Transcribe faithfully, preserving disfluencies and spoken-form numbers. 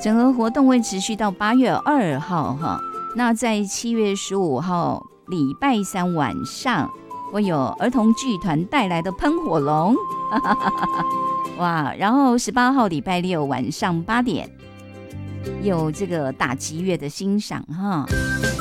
整个活动会持续到八月二号哈。那在七月十五号礼拜三晚上，会有儿童剧团带来的喷火龙，哇！然后十八号礼拜六晚上八点有这个打击乐的欣赏哈。